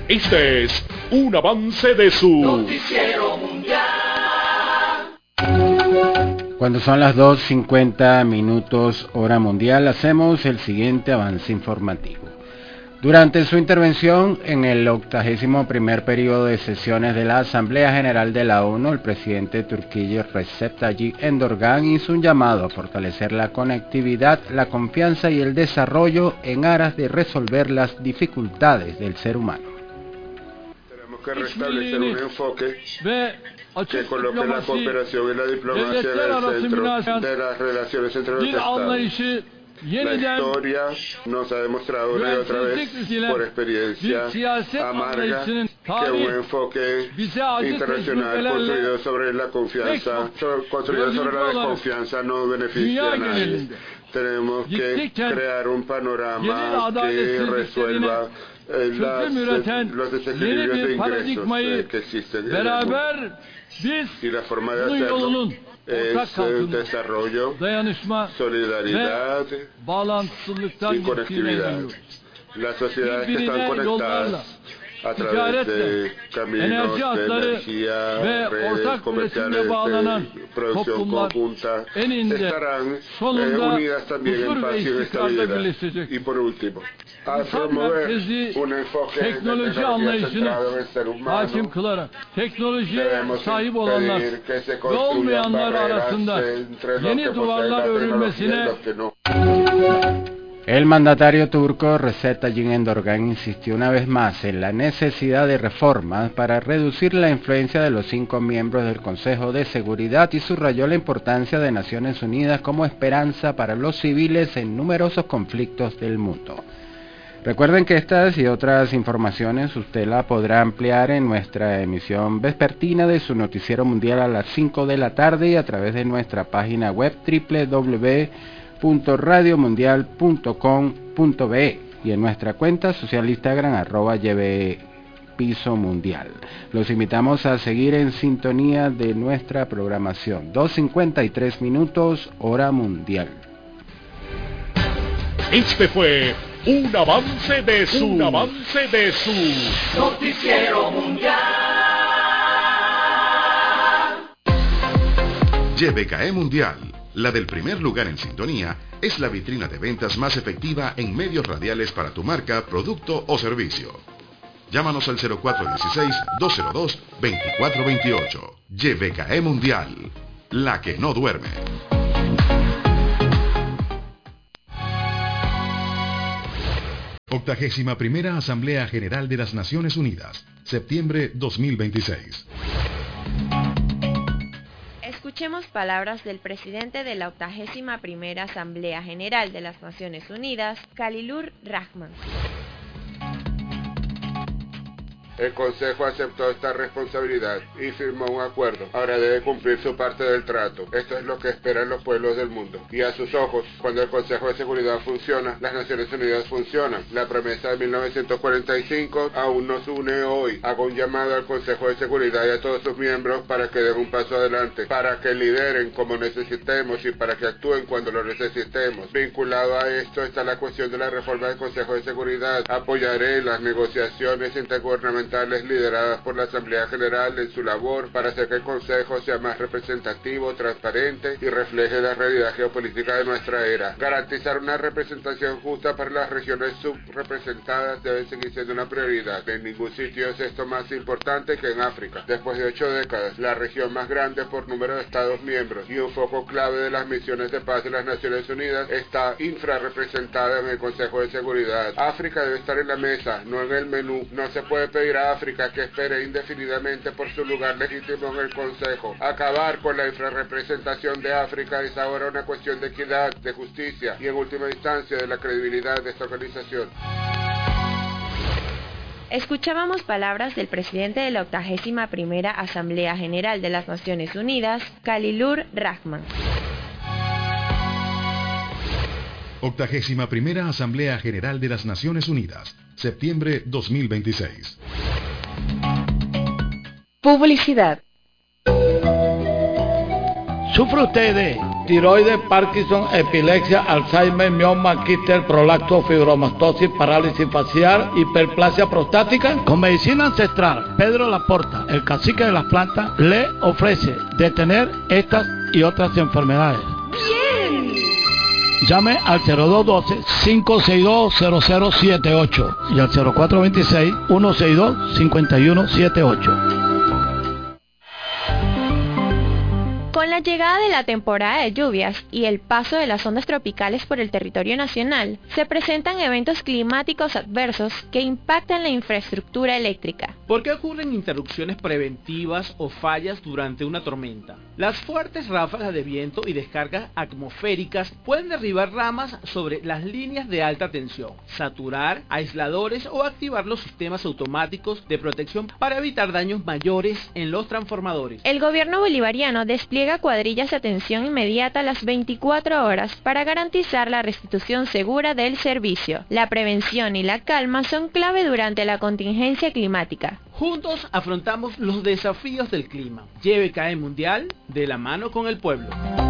Este es un avance de su Noticiero Mundial. Cuando son las 2:50 hora mundial, hacemos el siguiente avance informativo. Durante su intervención en el 81º periodo de sesiones de la Asamblea General de la ONU, el presidente turquillo Recep Tayyip Erdogan hizo un llamado a fortalecer la conectividad, la confianza y el desarrollo en aras de resolver las dificultades del ser humano. Tenemos que restablecer un enfoque que coloque la cooperación y la diplomacia en el centro de las relaciones entre los estados. La historia nos ha demostrado una y otra vez, por experiencia amarga, que un enfoque internacional construido sobre la confianza, construido sobre la desconfianza, no beneficia a nadie. Tenemos que crear un panorama que resuelva los desequilibrios de ingresos que existen en el mundo. Y la forma de hacerlo es desarrollo, solidaridad y conectividad. Las sociedades que están conectadas a través de caminos de energía, redes comerciales de producción conjunta, estarán unidas también en paz y en estabilidad. Y por último, a promover un enfoque de tecnología centrado en el ser humano, debemos impedir que se construyan barreras entre los que poseen la tecnología y los que no. El mandatario turco Recep Tayyip Erdogan insistió una vez más en la necesidad de reformas para reducir la influencia de los 5 miembros del Consejo de Seguridad y subrayó la importancia de Naciones Unidas como esperanza para los civiles en numerosos conflictos del mundo. Recuerden que estas y otras informaciones usted la podrá ampliar en nuestra emisión vespertina de su noticiero mundial a las 5 de la tarde y a través de nuestra página web www.radiomundial.com.be y en nuestra cuenta social Instagram @YBPisoMundial. Los invitamos a seguir en sintonía de nuestra programación. 2:53 hora mundial. Este fue un avance de su Noticiero Mundial. YBKE Mundial, la del primer lugar en sintonía, es la vitrina de ventas más efectiva en medios radiales para tu marca, producto o servicio. Llámanos al 0416-202-2428. YBKE Mundial, la que no duerme. Octagésima primera Asamblea General de las Naciones Unidas, septiembre 2026. Escuchemos palabras del presidente de la 81ª Asamblea General de las Naciones Unidas, Khalilur Rahman. El Consejo aceptó esta responsabilidad y firmó un acuerdo. Ahora debe cumplir su parte del trato. Esto es lo que esperan los pueblos del mundo. Y a sus ojos, cuando el Consejo de Seguridad funciona, las Naciones Unidas funcionan. La promesa de 1945 aún nos une hoy. Hago un llamado al Consejo de Seguridad y a todos sus miembros para que den un paso adelante, para que lideren como necesitemos y para que actúen cuando lo necesitemos. Vinculado a esto está la cuestión de la reforma del Consejo de Seguridad. Apoyaré las negociaciones intergubernamentales lideradas por la Asamblea General en su labor para hacer que el Consejo sea más representativo, transparente y refleje la realidad geopolítica de nuestra era. Garantizar una representación justa para las regiones subrepresentadas debe seguir siendo una prioridad. En ningún sitio es esto más importante que en África. Después de 8 décadas, la región más grande por número de Estados miembros y un foco clave de las misiones de paz de las Naciones Unidas está infrarrepresentada en el Consejo de Seguridad. África debe estar en la mesa, no en el menú. No se puede pedir a África que espere indefinidamente por su lugar legítimo en el Consejo. Acabar con la infrarrepresentación de África es ahora una cuestión de equidad, de justicia y en última instancia de la credibilidad de esta organización. Escuchábamos palabras del presidente de la 81ª Asamblea General de las Naciones Unidas, Khalilur Rahman. 81ª Asamblea General de las Naciones Unidas, septiembre 2026. Publicidad. ¿Sufre usted de tiroides, Parkinson, epilepsia, Alzheimer, mioma, quistes, prolapso, fibromastosis, parálisis facial, hiperplasia prostática. Con medicina ancestral, Pedro Laporta, el cacique de las plantas, le ofrece detener estas y otras enfermedades. ¡Bien! Llame al 0212-562-0078 y al 0426-162-5178. Con la llegada de la temporada de lluvias y el paso de las ondas tropicales por el territorio nacional, se presentan eventos climáticos adversos que impactan la infraestructura eléctrica. ¿Por qué ocurren interrupciones preventivas o fallas durante una tormenta? Las fuertes ráfagas de viento y descargas atmosféricas pueden derribar ramas sobre las líneas de alta tensión, saturar aisladores o activar los sistemas automáticos de protección para evitar daños mayores en los transformadores. El gobierno bolivariano despliega cuadrillas de atención inmediata a las 24 horas para garantizar la restitución segura del servicio. La prevención y la calma son clave durante la contingencia climática. Juntos afrontamos los desafíos del clima. YBKE Mundial, de la mano con el pueblo.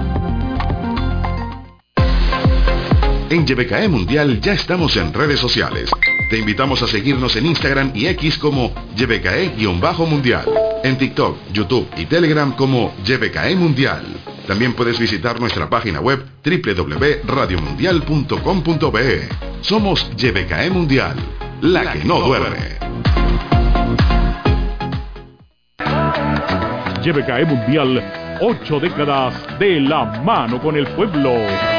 En YBKE Mundial ya estamos en redes sociales. Te invitamos a seguirnos en Instagram y X como YBKE-Mundial. En TikTok, YouTube y Telegram como YBKE Mundial. También puedes visitar nuestra página web www.radiomundial.com.be. Somos YBKE Mundial, la que no duerme. YBKE Mundial, 8 décadas de la mano con el pueblo.